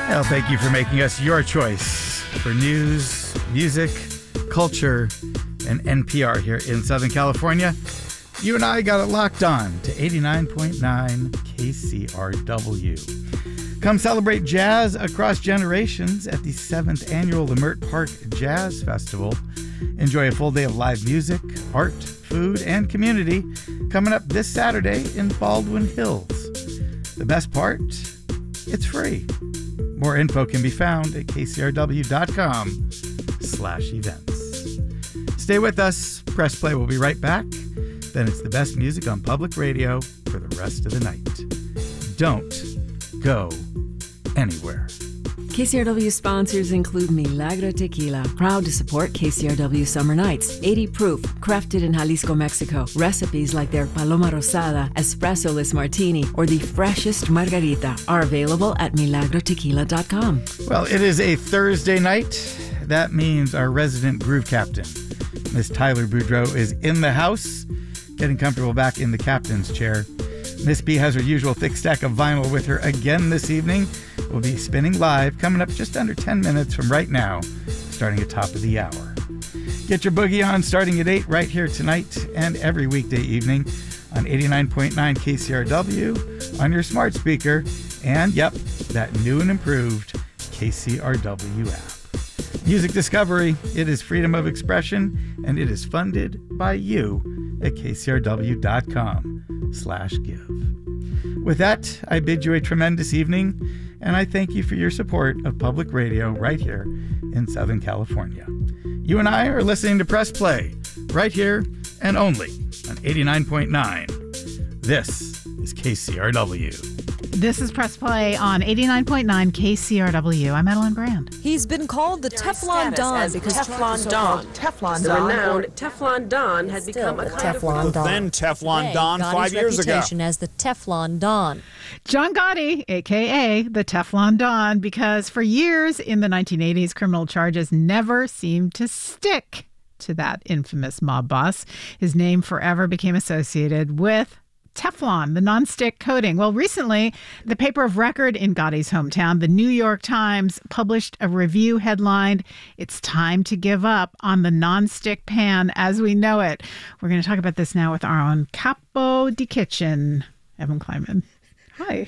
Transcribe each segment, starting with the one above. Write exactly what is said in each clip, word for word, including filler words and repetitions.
Well, thank you for making us your choice for news, music, culture, and N P R here in Southern California. You and I got it locked on to eighty-nine point nine K C R W. Come celebrate jazz across generations at the seventh Annual Lemert Park Jazz Festival. Enjoy a full day of live music, art, food, and community coming up this Saturday in Baldwin Hills. The best part? It's free. More info can be found at kcrw.com slash events. Stay with us. Press Play will be right back. Then it's the best music on public radio for the rest of the night. Don't go anywhere. K C R W sponsors include Milagro Tequila, proud to support K C R W Summer Nights. eighty proof, crafted in Jalisco, Mexico. Recipes like their Paloma Rosada, Espresso-less Martini, or the freshest Margarita are available at milagro tequila dot com. Well, it is a Thursday night. That means our resident groove captain, Miss Tyler Boudreau, is in the house, getting comfortable back in the captain's chair. Miss B has her usual thick stack of vinyl with her again this evening. We'll be spinning live, coming up just under ten minutes from right now, starting at top of the hour. Get your boogie on starting at eight right here tonight and every weekday evening on eighty-nine point nine K C R W, on your smart speaker, and, yep, that new and improved K C R W app. Music Discovery, it is freedom of expression, and it is funded by you at kcrw.com slash give. With that, I bid you a tremendous evening, and I thank you for your support of public radio right here in Southern California. You and I are listening to Press Play right here and only on eighty-nine point nine. This is K C R W. This is Press Play on eighty-nine point nine K C R W. I'm Madeline Brand. He's been called the Teflon Don because Teflon Don. Teflon The Don. renowned Teflon Don had become a kind Teflon of Don. Then Teflon Today, Don got five his years ago. reputation as the Teflon Don. John Gotti, a k a the Teflon Don, because for years in the nineteen eighties, criminal charges never seemed to stick to that infamous mob boss. His name forever became associated with Teflon, the nonstick coating. Well, recently, the paper of record in Gotti's hometown, the New York Times, published a review headlined, "It's Time to Give Up on the Nonstick Pan as We Know It." We're going to talk about this now with our own capo di kitchen, Evan Kleiman. Hi.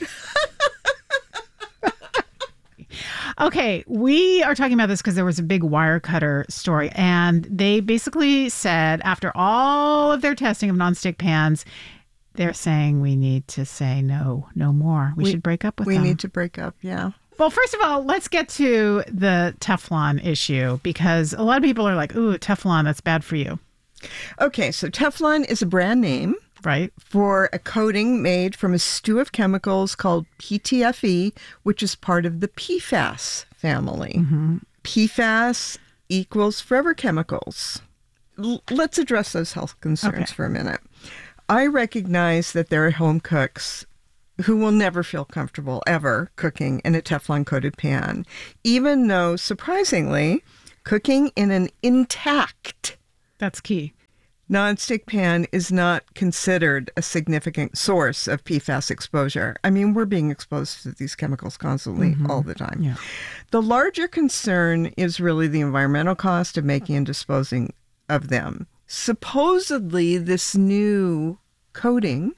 Okay, we are talking about this because there was a big Wirecutter story, and they basically said after all of their testing of nonstick pans, they're saying we need to say no, no more. We, we should break up with we them. We need to break up, yeah. Well, first of all, let's get to the Teflon issue, because a lot of people are like, ooh, Teflon, that's bad for you. Okay, so Teflon is a brand name. Right. For a coating made from a stew of chemicals called P T F E, which is part of the P FAS family. Mm-hmm. P FAS equals forever chemicals. L- let's address those health concerns okay. for a minute. I recognize that there are home cooks who will never feel comfortable ever cooking in a Teflon-coated pan, even though, surprisingly, cooking in an intact That's key. nonstick pan is not considered a significant source of P FAS exposure. I mean, we're being exposed to these chemicals constantly, mm-hmm. all the time. Yeah. The larger concern is really the environmental cost of making and disposing of them. Supposedly, this new coating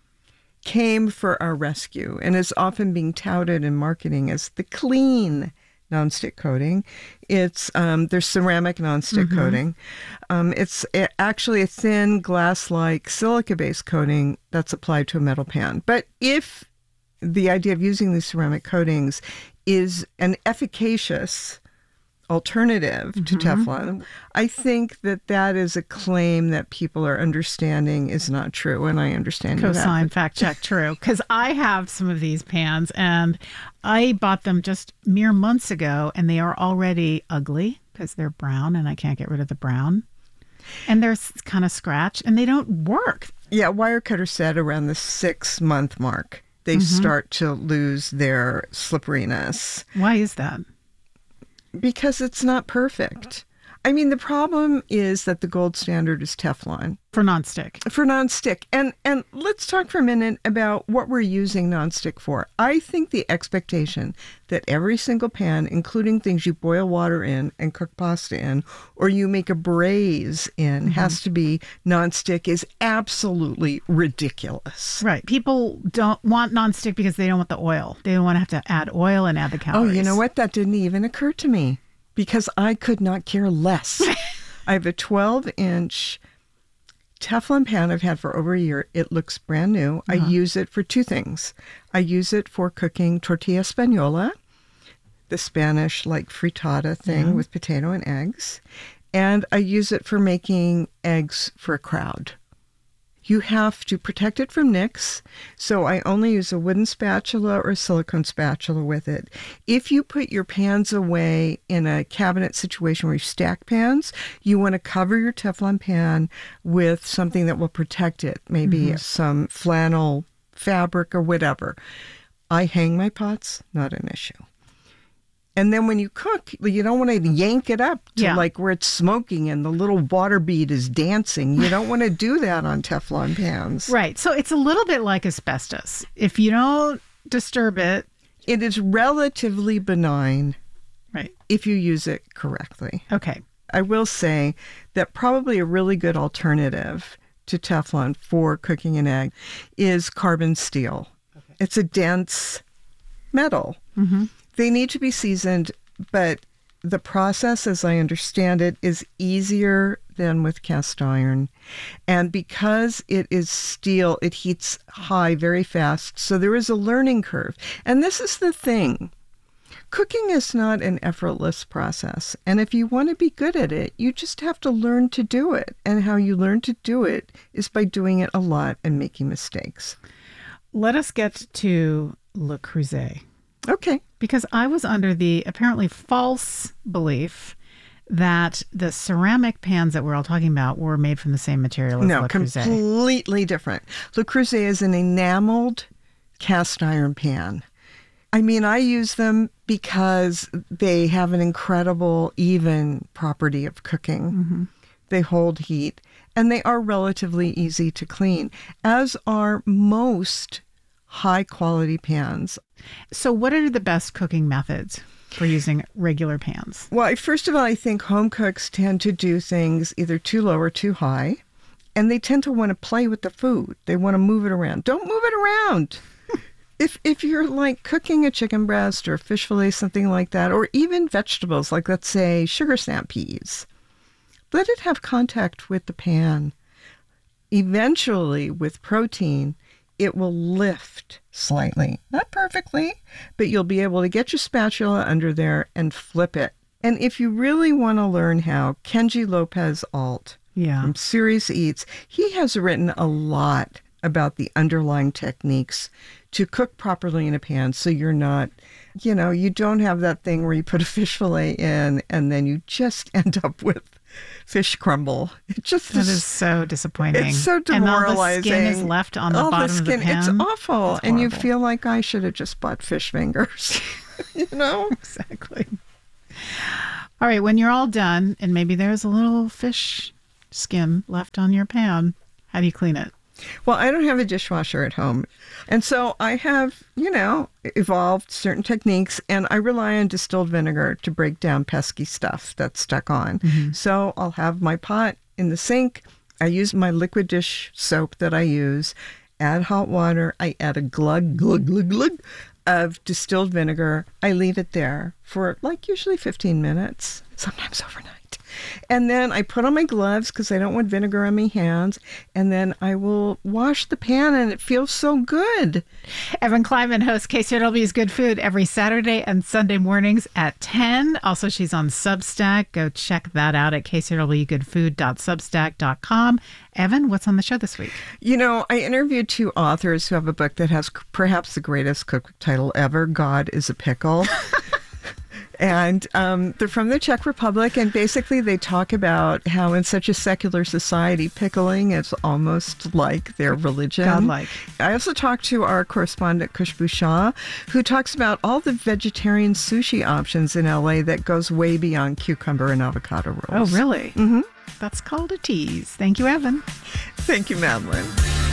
came for our rescue and is often being touted in marketing as the clean nonstick coating. It's um, there's ceramic nonstick mm-hmm. coating. Um, it's a, actually a thin glass-like silica-based coating that's applied to a metal pan. But if the idea of using these ceramic coatings is an efficacious alternative mm-hmm. to Teflon, I think that that is a claim that people are understanding is not true, and I understand you Cosign, have fact check, true. Because I have some of these pans, and I bought them just mere months ago, and they are already ugly because they're brown, and I can't get rid of the brown. And they're kind of scratched, and they don't work. Yeah, Wirecutter said around the six-month mark, they mm-hmm. start to lose their slipperiness. Why is that? Because it's not perfect. I mean, the problem is that the gold standard is Teflon For nonstick. for nonstick. And and let's talk for a minute about what we're using nonstick for. I think the expectation that every single pan, including things you boil water in and cook pasta in, or you make a braise in, mm-hmm. has to be nonstick is absolutely ridiculous. Right. People don't want nonstick because they don't want the oil. They don't want to have to add oil and add the calories. Oh, you know what? That didn't even occur to me because I could not care less. I have a twelve inch Teflon pan I've had for over a year. It looks brand new. Uh-huh. I use it for two things. I use it for cooking tortilla española, the Spanish like frittata thing, mm-hmm. with potato and eggs. And I use it for making eggs for a crowd. You have to protect it from nicks, so I only use a wooden spatula or a silicone spatula with it. If you put your pans away in a cabinet situation where you stack pans, you want to cover your Teflon pan with something that will protect it, maybe mm-hmm. some flannel fabric or whatever. I hang my pots, not an issue. And then when you cook, you don't want to yank it up to yeah. like where it's smoking and the little water bead is dancing. You don't want to do that on Teflon pans. Right. So it's a little bit like asbestos. If you don't disturb it. It is relatively benign. Right. If you use it correctly. Okay. I will say that probably a really good alternative to Teflon for cooking an egg is carbon steel. Okay. It's a dense metal. Mm-hmm. They need to be seasoned, but the process, as I understand it, is easier than with cast iron. And because it is steel, it heats high very fast. So there is a learning curve. And this is the thing. Cooking is not an effortless process. And if you want to be good at it, you just have to learn to do it. And how you learn to do it is by doing it a lot and making mistakes. Let us get to Le Creuset. Okay. Because I was under the apparently false belief that the ceramic pans that we're all talking about were made from the same material as no, Le Creuset. No, completely different. Le Creuset is an enameled cast iron pan. I mean, I use them because they have an incredible even property of cooking. Mm-hmm. They hold heat, and they are relatively easy to clean, as are most high-quality pans. So what are the best cooking methods for using regular pans? Well, first of all, I think home cooks tend to do things either too low or too high, and they tend to want to play with the food. They want to move it around. Don't move it around. if if you're like cooking a chicken breast or a fish fillet, something like that, or even vegetables, like let's say sugar snap peas, let it have contact with the pan. Eventually, with protein, it will lift slightly, not perfectly, but you'll be able to get your spatula under there and flip it. And if you really want to learn how, Kenji Lopez Alt yeah. from Serious Eats, he has written a lot about the underlying techniques to cook properly in a pan so you're not, you know, you don't have that thing where you put a fish fillet in and then you just end up with fish crumble. It just that is, is so disappointing. It's so demoralizing. And all the skin is left on the all bottom the skin, of the pan. It's awful. It's and you feel like I should have just bought fish fingers. You know? Exactly. All right, when you're all done and maybe there's a little fish skin left on your pan, how do you clean it? Well, I don't have a dishwasher at home. And so I have, you know, evolved certain techniques, and I rely on distilled vinegar to break down pesky stuff that's stuck on. Mm-hmm. So I'll have my pot in the sink. I use my liquid dish soap that I use, add hot water. I add a glug, glug, glug, glug of distilled vinegar. I leave it there for like usually fifteen minutes, sometimes overnight. And then I put on my gloves because I don't want vinegar on my hands. And then I will wash the pan, and it feels so good. Evan Kleinman hosts K C R W's Good Food every Saturday and Sunday mornings at ten. Also, she's on Substack. Go check that out at k c r w good food dot substack dot com. Evan, what's on the show this week? You know, I interviewed two authors who have a book that has perhaps the greatest cookbook title ever, God is a Pickle. And um, they're from the Czech Republic, and basically they talk about how in such a secular society, pickling is almost like their religion. Godlike. I also talked to our correspondent, Khushbu Shah, who talks about all the vegetarian sushi options in L A that goes way beyond cucumber and avocado rolls. Oh, really? Mm-hmm. That's called a tease. Thank you, Evan. Thank you, Madeline.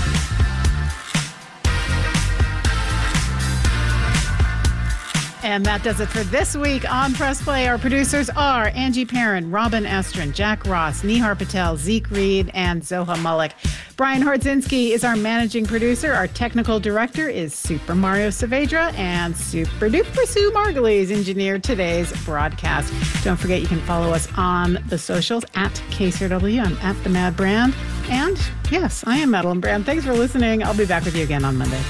And that does it for this week on Press Play. Our producers are Angie Perrin, Robin Estrin, Jack Ross, Nihar Patel, Zeke Reed, and Zoha Mullick. Brian Hordzinski is our managing producer. Our technical director is Super Mario Saavedra, and Super Duper Sue Margulies engineered today's broadcast. Don't forget you can follow us on the socials at K C R W. I'm at The Mad Brand. And yes, I am Madeline Brand. Thanks for listening. I'll be back with you again on Monday.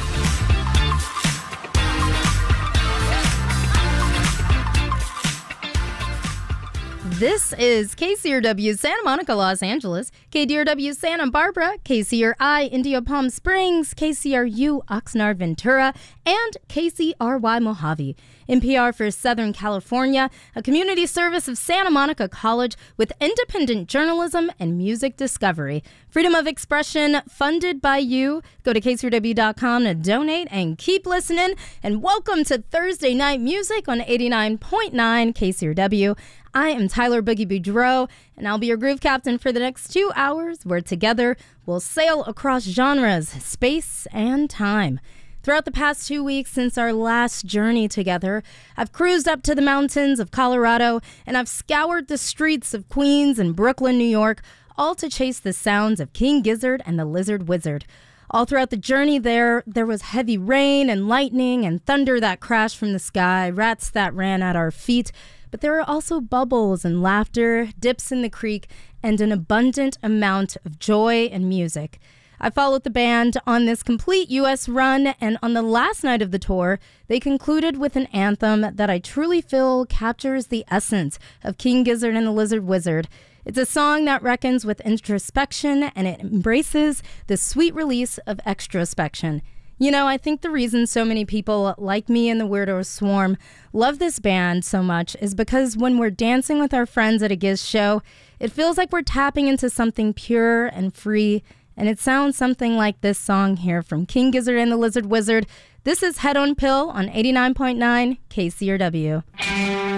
This is K C R W Santa Monica, Los Angeles, K D R W Santa Barbara, K C R I Indio Palm Springs, K C R U Oxnard Ventura, and K C R Y Mojave. N P R for Southern California, a community service of Santa Monica College with independent journalism and music discovery. Freedom of expression funded by you. Go to K C R W dot com to donate and keep listening. And welcome to Thursday Night Music on eighty-nine point nine K C R W. I am Tyler Boogie Boudreau, and I'll be your groove captain for the next two hours, where together we'll sail across genres, space, and time. Throughout the past two weeks since our last journey together, I've cruised up to the mountains of Colorado, and I've scoured the streets of Queens and Brooklyn, New York, all to chase the sounds of King Gizzard and the Lizard Wizard. All throughout the journey there, there was heavy rain and lightning and thunder that crashed from the sky, rats that ran at our feet. But there are also bubbles and laughter, dips in the creek, and an abundant amount of joy and music. I followed the band on this complete U S run, and on the last night of the tour, they concluded with an anthem that I truly feel captures the essence of King Gizzard and the Lizard Wizard. It's a song that reckons with introspection, and it embraces the sweet release of extrospection. You know, I think the reason so many people like me and the Weirdo Swarm love this band so much is because when we're dancing with our friends at a Giz show, it feels like we're tapping into something pure and free, and it sounds something like this song here from King Gizzard and the Lizard Wizard. This is Head on Pill on eighty-nine point nine K C R W.